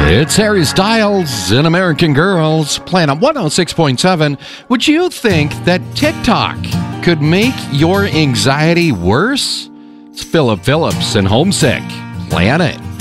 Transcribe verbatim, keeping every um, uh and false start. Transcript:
It's Harry Styles and American Girls playing on one oh six point seven. Would you think that TikTok could make your anxiety worse? It's Philip Phillips and Homesick playing it.